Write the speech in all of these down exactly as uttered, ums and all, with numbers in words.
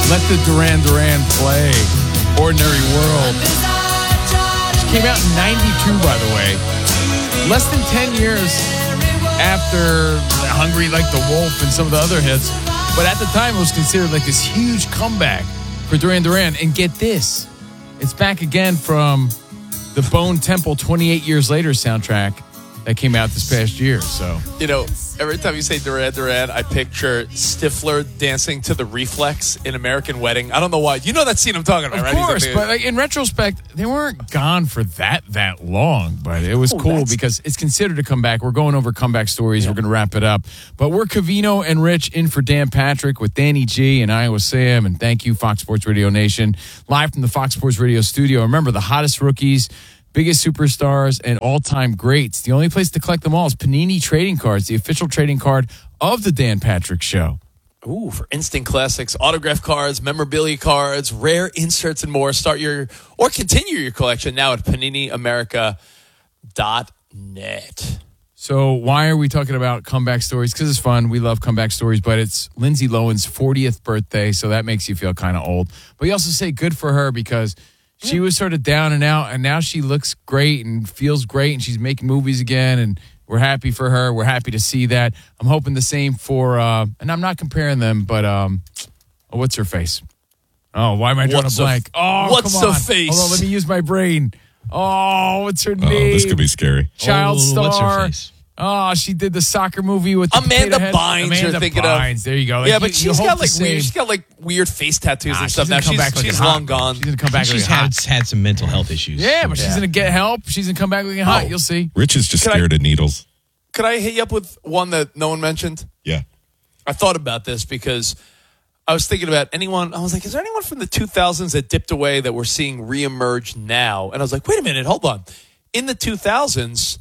Let the Duran Duran play. Ordinary World. She came out in ninety-two, by the way. Less than ten years after Hungry Like the Wolf and some of the other hits. But at the time, it was considered like this huge comeback for Duran Duran. And get this. It's back again from the Bone Temple twenty-eight years later soundtrack that came out this past year. So, you know, every time you say Duran Duran, I picture Stifler dancing to the Reflex in American Wedding. I don't know why. You know that scene I'm talking about, of right? Of course, but like, in retrospect, they weren't gone for that that long. But it was oh, cool because it's considered a comeback. We're going over comeback stories. Yeah. We're going to wrap it up. But we're Covino and Rich in for Dan Patrick with Danny G and Iowa Sam. And thank you, Fox Sports Radio Nation. Live from the Fox Sports Radio studio. Remember, the hottest rookies, biggest superstars, and all-time greats. The only place to collect them all is Panini Trading Cards, the official trading card of the Dan Patrick Show. Ooh, for instant classics, autograph cards, memorabilia cards, rare inserts, and more. Start your or continue your collection now at panini america dot net. So why are we talking about comeback stories? Because it's fun. We love comeback stories, but it's Lindsay Lohan's fortieth birthday, so that makes you feel kind of old. But you also say good for her because she was sort of down and out, and now she looks great and feels great, and she's making movies again, and we're happy for her. We're happy to see that. I'm hoping the same for, uh, and I'm not comparing them, but um, oh, what's her face? Oh, why am I drawing what's a blank? Oh, what's come on. the face? Hold on, let me use my brain. Oh, what's her oh, name? This could be scary. Child oh, star. What's her face? Oh, she did the soccer movie with the Amanda Bynes. Bynes. You're thinking Bynes. of. There you go. Like, yeah, but you, she's you got like same. weird. She's got like weird face tattoos nah, and stuff. She's Now come she's, back she's hot. long gone. She's gonna come back. She's had, had some mental health issues. Yeah, but yeah. she's gonna get help. She's gonna come back looking hot. Oh. You'll see. Rich is just Could scared I, of needles. Could I hit you up with one that no one mentioned? Yeah. I thought about this because I was thinking about anyone. I was like, is there anyone from the two thousands that dipped away that we're seeing reemerge now? And I was like, wait a minute, hold on. In the two thousands,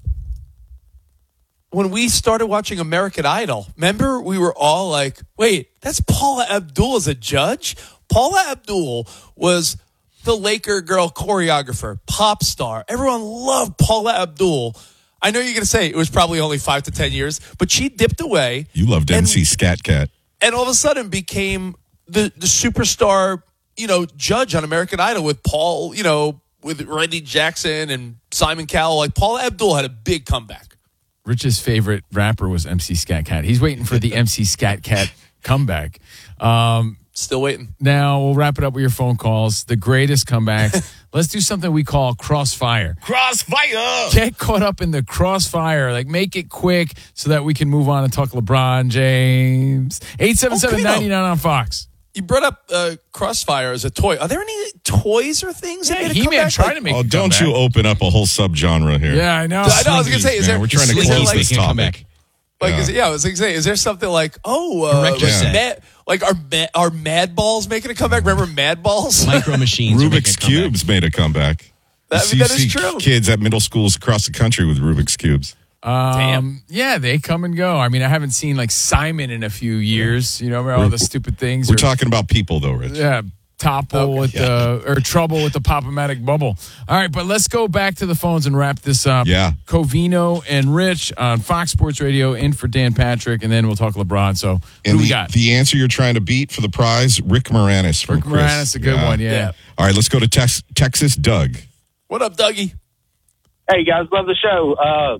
when we started watching American Idol, remember we were all like, wait, that's Paula Abdul as a judge? Paula Abdul was the Laker girl choreographer, pop star. Everyone loved Paula Abdul. I know you're going to say it was probably only five to ten years, but she dipped away. You loved and, M C Scat Cat. And all of a sudden became the, the superstar, you know, judge on American Idol with Paul, you know, with Randy Jackson and Simon Cowell. Like Paula Abdul had a big comeback. Rich's favorite rapper was M C Scat Cat. He's waiting for the M C Scat Cat comeback. Um, Still waiting. Now we'll wrap it up with your phone calls. The greatest comeback. Let's do something we call crossfire. Crossfire! Get caught up in the crossfire. Like, make it quick so that we can move on and talk LeBron James. eight seven seven, nine nine on Fox. You brought up uh, Crossfire as a toy. Are there any toys or things? Yeah, that made a He-Man comeback? tried like, to make Oh, a don't comeback. you open up a whole subgenre here. Yeah, I know. I know. I was gonna say, is Man, there? we're trying to is there close like, this topic. Like, Yeah. is it, yeah, I was gonna say, is there something like, oh, uh, Erector like, set. mad, like are mad, are Mad Balls making a comeback? Remember Mad Balls? Micro machines. are Rubik's making a comeback. Cubes made a comeback. That- You that see is true. Kids at middle schools across the country with Rubik's Cubes. Um, yeah, they come and go. I mean, I haven't seen like Simon in a few years. You know, remember all We're- the stupid things. We're or- talking about people, though, Rich. Yeah, Topple Okay. with the or trouble with the Pop-O-Matic bubble. All right, but let's go back to the phones and wrap this up. Yeah. Covino and Rich on Fox Sports Radio in for Dan Patrick, and then we'll talk LeBron. So who And do we the, got? the answer you're trying to beat for the prize, Rick Moranis from Rick Chris. Moranis, a good one. Yeah. Yeah. All right, let's go to Tex- Texas. Doug. What up, Dougie? Hey, guys, love the show. Uh,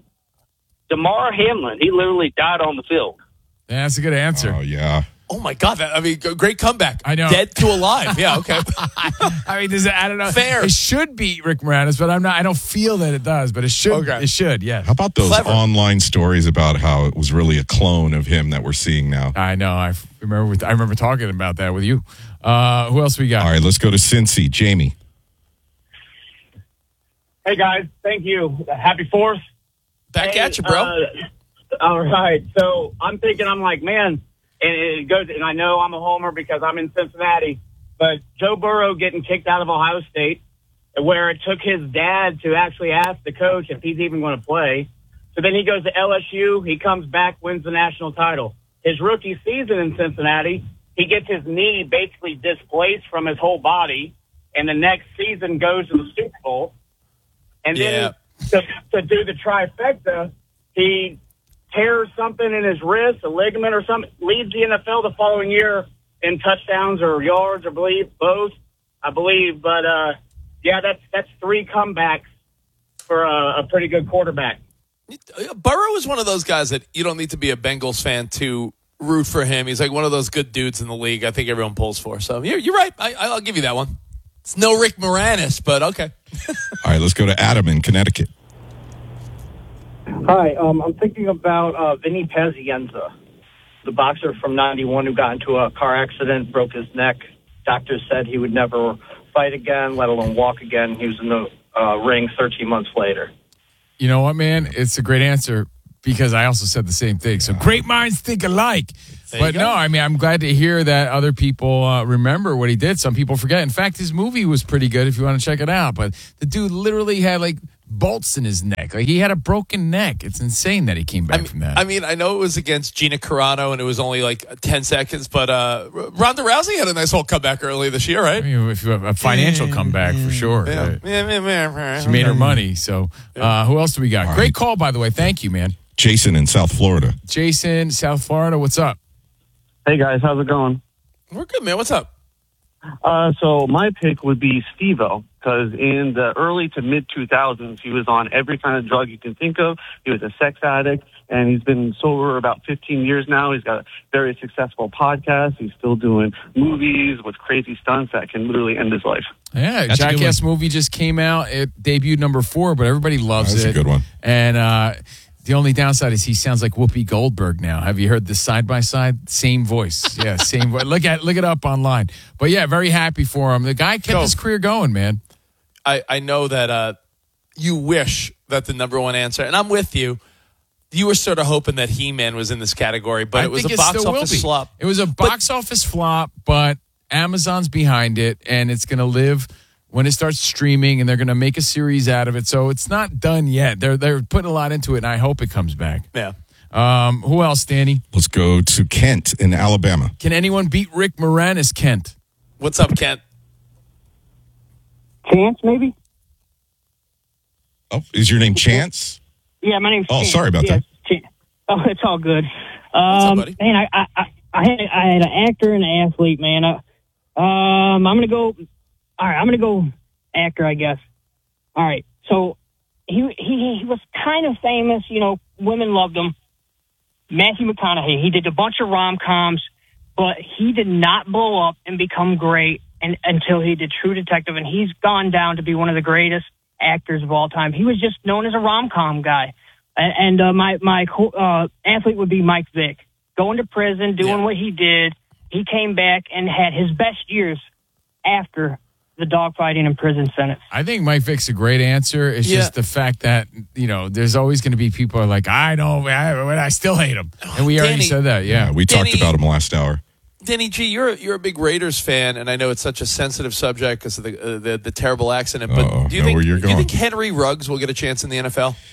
DeMar Hamlin, he literally died on the field. Yeah, that's a good answer. Oh, yeah. Oh my God! That, I mean, g- great comeback. I know. Dead to alive. Yeah. Okay. I mean, does it, I don't know. Fair. It should beat Rick Moranis, but I'm not. I don't feel that it does, but it should. Okay. It should. Yeah. How about those Clever. online stories about how it was really a clone of him that we're seeing now? I know. I f- remember. With, I remember talking about that with you. Uh, who else we got? All right, let's go to Cincy. Jamie. Hey, guys, thank you. Happy Fourth. Back Hey, at you, bro. uh, all right. So I'm thinking, I'm like, man, and it goes, and I know I'm a homer because I'm in Cincinnati, but Joe Burrow getting kicked out of Ohio State, where it took his dad to actually ask the coach if he's even going to play. So then he goes to L S U. He comes back, wins the national title. His rookie season in Cincinnati, he gets his knee basically displaced from his whole body, and the next season goes to the Super Bowl. And then to, to do the trifecta, he tears something in his wrist, a ligament or something, leaves the N F L the following year, in touchdowns or yards, I believe, both, I believe. But, uh, yeah, that's that's three comebacks for a, a pretty good quarterback. Burrow is one of those guys that you don't need to be a Bengals fan to root for him. He's like one of those good dudes in the league I think everyone pulls for. So you're, you're right. I, I'll give you that one. It's no Rick Moranis, but okay. All right, let's go to Adam in Connecticut. Hi, um, I'm thinking about uh, Vinny Pazienza, the boxer from ninety-one who got into a car accident, broke his neck. Doctors said he would never fight again, let alone walk again. He was in the uh, ring thirteen months later. You know what, man? It's a great answer because I also said the same thing. So great minds think alike. There But you go. no, I mean, I'm glad to hear that other people uh, remember what he did. Some people forget. In fact, his movie was pretty good if you want to check it out. But the dude literally had like bolts in his neck. Like he had a broken neck. It's insane that he came back I mean, from that. I mean, I know it was against Gina Carano and it was only like ten seconds, but uh, Ronda Rousey had a nice whole comeback earlier this year, right? I mean, if you have a financial comeback for sure. Yeah. right? Yeah, yeah, yeah. She made her money. So uh, who else do we got? Great call, by the way. Thank you, man. Jason in South Florida. Jason, South Florida. What's up? Hey guys, how's it going? We're good, man. What's up? Uh, so my pick would be Steve-O, because in the early to mid two thousands, he was on every kind of drug you can think of. He was a sex addict, and he's been sober about fifteen years now. He's got a very successful podcast. He's still doing movies with crazy stunts that can literally end his life. Yeah, That's a good Jackass movie just came out. It debuted number four, but everybody loves That's it. a good one. And uh, the only downside is he sounds like Whoopi Goldberg now. Have you heard this side by side? Same voice. Yeah, same voice. Look at look it up online. But yeah, very happy for him. The guy kept Go. his career going, man. I, I know that uh, you wish that the number one answer, and I'm with you, you were sort of hoping that He-Man was in this category, but I it was think a it box still will office be. flop. It was a box office flop, but Amazon's behind it, and it's going to live when it starts streaming, and they're going to make a series out of it. So it's not done yet. They're they're putting a lot into it, and I hope it comes back. Yeah. Um, who else, Danny? Let's go to Kent in Alabama. Can anyone beat Rick Moranis, Kent? What's up, Kent? Chance, maybe? Oh, is your name Chance? Yeah, my name's Oh, Chance. sorry about yeah, that. Chance. Oh, it's all good. What's up, Um, buddy? man, I, I, I, I had, I had an actor and an athlete, man. Uh, um, I'm gonna go. All right, I'm gonna go actor, I guess. All right, so he he he was kind of famous, you know. Women loved him. Matthew McConaughey. He did a bunch of rom coms, but he did not blow up and become great and, until he did True Detective, and he's gone down to be one of the greatest actors of all time. He was just known as a rom com guy. And, and uh, my my uh, athlete would be Mike Vick, going to prison, doing Yeah. what he did. He came back and had his best years after the dogfighting in prison sentence. I think Mike Vick's a great answer. It's Yeah. just the fact that, you know, there's always going to be people who are like, I don't, I, I still hate him. And we already Danny- said that, yeah. Yeah, we Danny- talked about him last hour. Denny G, you're you're a big Raiders fan, and I know it's such a sensitive subject because of the, uh, the the terrible accident. But Uh-oh, do you know think where you're do you going. think Henry Ruggs will get a chance in the N F L?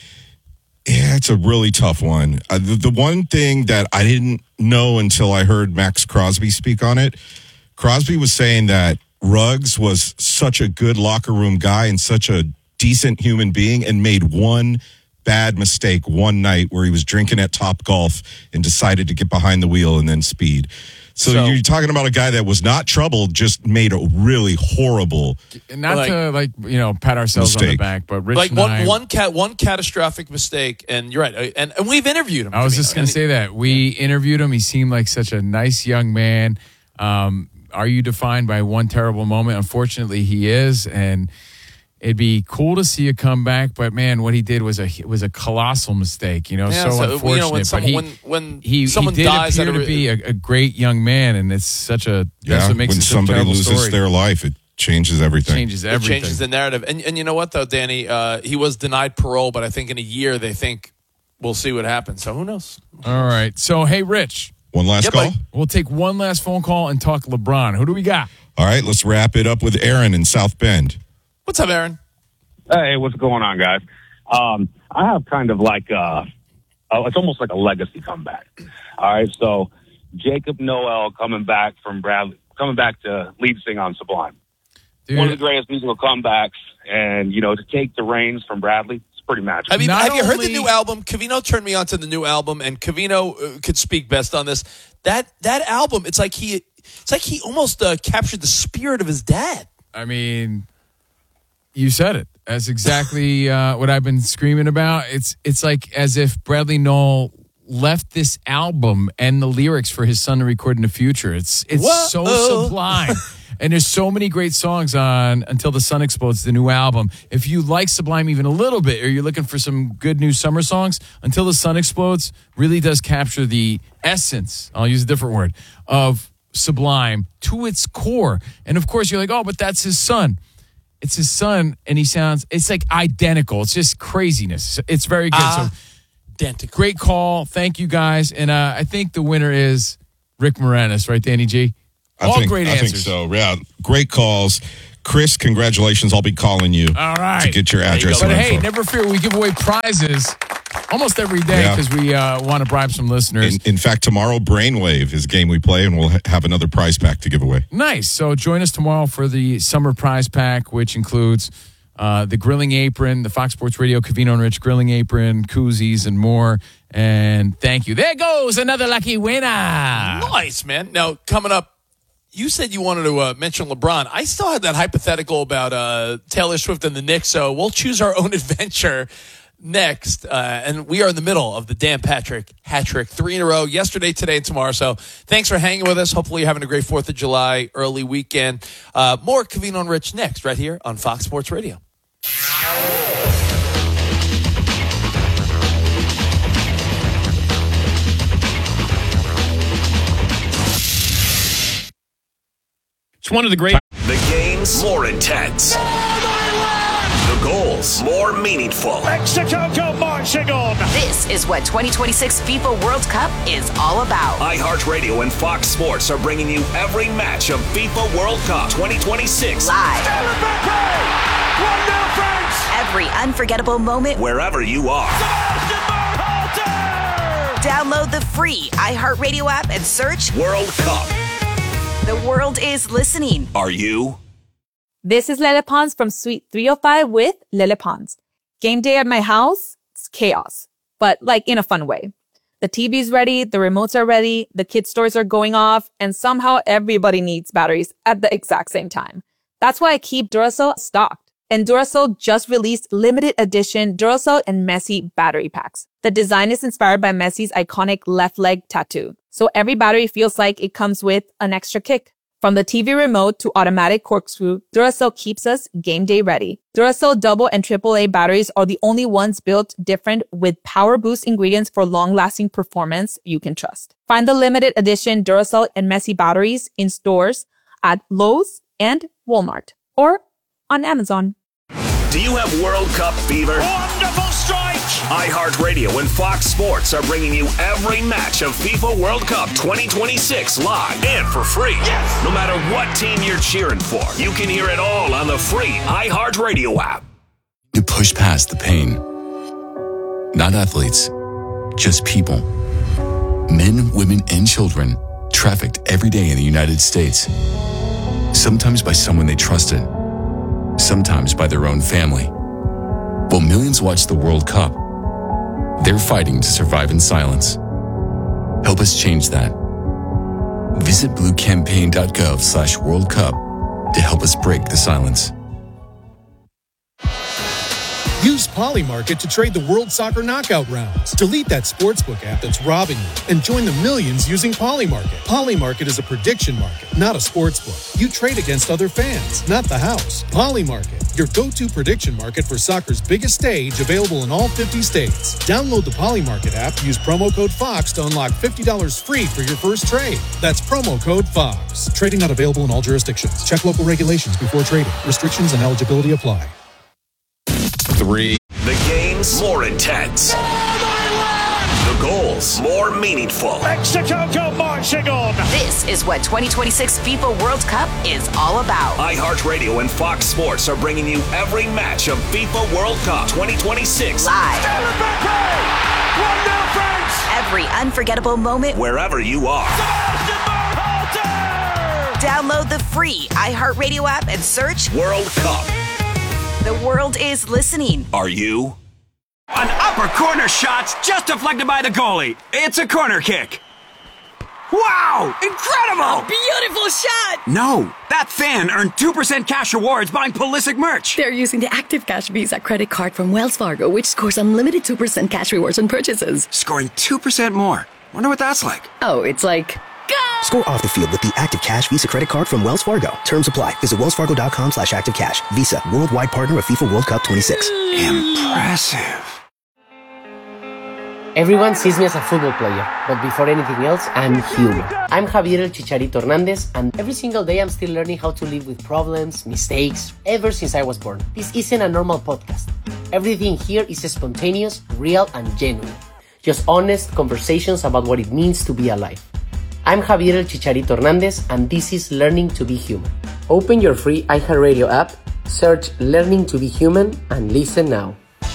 Yeah, it's a really tough one. Uh, the, the one thing that I didn't know until I heard Max Crosby speak on it, Crosby was saying that Ruggs was such a good locker room guy and such a decent human being and made one bad mistake one night where he was drinking at Top Golf and decided to get behind the wheel and then speed. So, So- you're talking about a guy that was not troubled, just made a really horrible. Not Like- to, like, you know, pat ourselves on the Mistake. back, but Rich Like and one I, one cat one catastrophic mistake, and you're right. uh, And, and we've interviewed him. I was Trevino, just going and to say that. We interviewed him. He seemed like such a nice young man. Um, are you defined by one terrible moment? Unfortunately, he is, and it'd be cool to see a comeback. But man, what he did was a was a colossal mistake. You know, Yeah, so, so, you know, unfortunate. when but someone- he, when- when he, someone he did dies appear at a to re- be a, a great young man, and it's such a Yeah, that's what makes when it such a somebody terrible loses story. their life, it changes everything. changes it everything. changes the narrative. And and you know what though, Danny, uh, he was denied parole, but I think in a year they think we'll see what happens. So who knows? All right. So hey, Rich, One last Yeah, call. buddy. we'll take one last phone call and talk LeBron. Who do we got? All right, let's wrap it up with Aaron in South Bend. What's up, Aaron? Hey, what's going on, guys? Um, I have kind of like uh oh, it's almost like a legacy comeback. All right, so Jacob Noel coming back from Bradley, coming back to lead sing on Sublime. Dude, One of the greatest musical comebacks, and you know, to take the reins from Bradley, it's pretty magical. I mean, Not have you heard only- the new album? Cavino turned me on to the new album, and Cavino uh, could speak best on this. That that album, it's like he, it's like he almost uh, captured the spirit of his dad. I mean, you said it. That's exactly uh, what I've been screaming about. It's it's like as if Bradley Nowell left this album and the lyrics for his son to record in the future. It's it's Whoa. so sublime. And there's so many great songs on Until the Sun Explodes, the new album. If you like Sublime even a little bit, or you're looking for some good new summer songs, Until the Sun Explodes really does capture the essence, I'll use a different word, of Sublime to its core. And of course, you're like, oh, but that's his son. It's his son, and he sounds, it's like identical. It's just craziness. It's very good. Uh, so identical. Great call. Thank you, guys. And uh, I think the winner is Rick Moranis, right, Danny G? I All think, great I answers. think so. Yeah, great calls. Chris, congratulations. I'll be calling you All right. to get your address. But and hey, info. never fear. We give away prizes almost every day Yeah. because we uh, want to bribe some listeners. In, in fact, tomorrow, Brainwave is a game we play, and we'll ha- have another prize pack to give away. Nice. So join us tomorrow for the summer prize pack, which includes uh, the grilling apron, the Fox Sports Radio Covino and Rich grilling apron, koozies, and more. And thank you. There goes another lucky winner. Nice, man. Now, coming up, you said you wanted to uh, mention LeBron. I still had that hypothetical about uh, Taylor Swift and the Knicks, so we'll choose our own adventure next. Uh, and we are in the middle of the Dan Patrick hat trick, three in a row, yesterday, today, and tomorrow. So thanks for hanging with us. Hopefully you're having a great fourth of July early weekend. Uh, more Covino and Rich next, right here on Fox Sports Radio. It's one of the great. The games more intense. The goals more meaningful. Mexico go marching on. This is what twenty twenty-six FIFA World Cup is all about. iHeartRadio and Fox Sports are bringing you every match of FIFA World Cup twenty twenty-six. Live. one nil France. Every unforgettable moment. Wherever you are. Download the free iHeartRadio app and search World Cup. The world is listening. Are you? This is Lele Pons from Suite three oh five with Lele Pons. Game day at my house, it's chaos, but like in a fun way. The T V's ready, the remotes are ready, the kid stores are going off, and somehow everybody needs batteries at the exact same time. That's why I keep Duracell stocked. And Duracell just released limited edition Duracell and Messi battery packs. The design is inspired by Messi's iconic left leg tattoo. So every battery feels like it comes with an extra kick. From the T V remote to automatic corkscrew, Duracell keeps us game day ready. Duracell double and triple A batteries are the only ones built different with power boost ingredients for long-lasting performance you can trust. Find the limited edition Duracell and Messi batteries in stores at Lowe's and Walmart or on Amazon. Do you have World Cup fever? Wonderful strike! iHeartRadio and Fox Sports are bringing you every match of FIFA World Cup twenty twenty-six live and for free. Yes! No matter what team you're cheering for, you can hear it all on the free iHeartRadio app. To push past the pain. Not athletes, just people. Men, women, and children trafficked every day in the United States. Sometimes by someone they trusted. Sometimes by their own family. While millions watch the World Cup, they're fighting to survive in silence. Help us change that. Visit bluecampaign.gov slash World Cup to help us break the silence. Use Polymarket to trade the World Soccer Knockout rounds. Delete that sportsbook app that's robbing you and join the millions using Polymarket. Polymarket is a prediction market, not a sportsbook. You trade against other fans, not the house. Polymarket, your go-to prediction market for soccer's biggest stage, available in all fifty states. Download the Polymarket app, use promo code FOX to unlock fifty dollars free for your first trade. That's promo code FOX. Trading not available in all jurisdictions. Check local regulations before trading. Restrictions and eligibility apply. Three. The games more intense. The goals more meaningful. Mexico go marching on. This is what twenty twenty-six FIFA World Cup is all about. iHeartRadio and Fox Sports are bringing you every match of FIFA World Cup twenty twenty-six. Live. one nil France. Every unforgettable moment. Wherever you are. Download the free iHeartRadio app and search World Cup. The world is listening. Are you? An upper corner shot's just deflected by the goalie. It's a corner kick. Wow! Incredible! A beautiful shot! No, that fan earned two percent cash rewards buying Pulisic merch. They're using the Active Cash Visa credit card from Wells Fargo, which scores unlimited two percent cash rewards on purchases. Scoring two percent more. Wonder what that's like. Oh, it's like... Go! Score off the field with the Active Cash Visa credit card from Wells Fargo. Terms apply. Visit wellsfargo.com slash active cash. Visa, worldwide partner of FIFA World Cup twenty-six. Impressive. Everyone sees me as a football player, but before anything else, I'm human. I'm Javier El Chicharito Hernandez, and every single day I'm still learning how to live with problems, mistakes, ever since I was born. This isn't a normal podcast. Everything here is spontaneous, real, and genuine. Just honest conversations about what it means to be alive. I'm Javier El Chicharito Hernandez, and this is Learning to be Human. Open your free iHeartRadio app, search Learning to be Human, and listen now.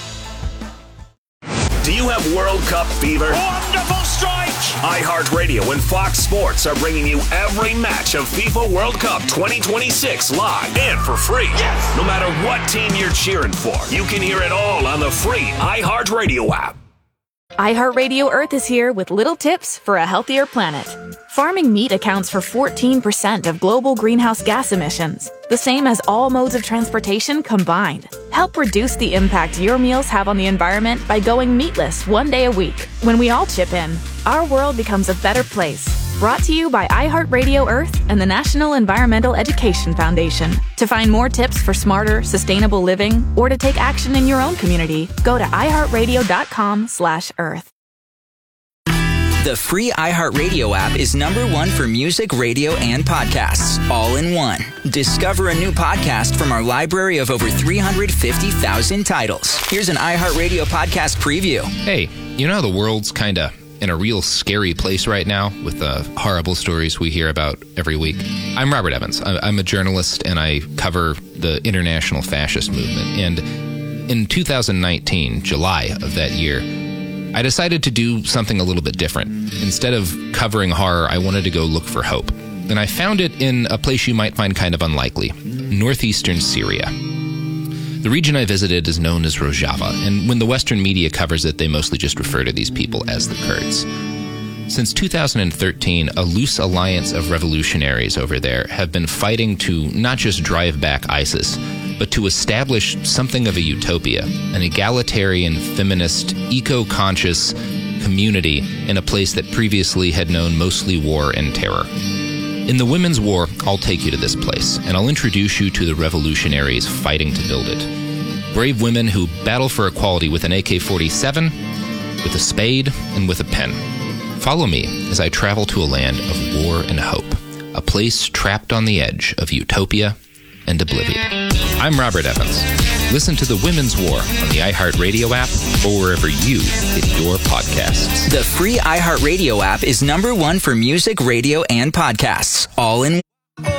Do you have World Cup fever? Wonderful strike! iHeartRadio and Fox Sports are bringing you every match of FIFA World Cup twenty twenty-six live and for free. Yes! No matter what team you're cheering for, you can hear it all on the free iHeartRadio app. iHeartRadio Earth is here with little tips for a healthier planet. Farming meat accounts for fourteen percent of global greenhouse gas emissions, the same as all modes of transportation combined. Help reduce the impact your meals have on the environment by going meatless one day a week. When we all chip in, our world becomes a better place. Brought to you by iHeartRadio Earth and the National Environmental Education Foundation. To find more tips for smarter, sustainable living, or to take action in your own community, go to iHeartRadio.com slash Earth. The free iHeartRadio app is number one for music, radio, and podcasts, all in one. Discover a new podcast from our library of over three hundred fifty thousand titles. Here's an iHeartRadio podcast preview. Hey, you know the world's kind of in a real scary place right now with the horrible stories we hear about every week. I'm Robert Evans. I'm a journalist, and I cover the international fascist movement. And in two thousand nineteen, July of that year, I decided to do something a little bit different. Instead of covering horror, I wanted to go look for hope. And I found it in a place you might find kind of unlikely, northeastern Syria. The region I visited is known as Rojava, and when the Western media covers it, they mostly just refer to these people as the Kurds. Since two thousand thirteen, a loose alliance of revolutionaries over there have been fighting to not just drive back ISIS, but to establish something of a utopia, an egalitarian, feminist, eco-conscious community in a place that previously had known mostly war and terror. In the Women's War, I'll take you to this place, and I'll introduce you to the revolutionaries fighting to build it. Brave women who battle for equality with an A K forty-seven, with a spade, and with a pen. Follow me as I travel to a land of war and hope, a place trapped on the edge of utopia and oblivion. I'm Robert Evans. Listen to The Women's War on the iHeartRadio app or wherever you get your podcasts. The free iHeartRadio app is number one for music, radio, and podcasts, all in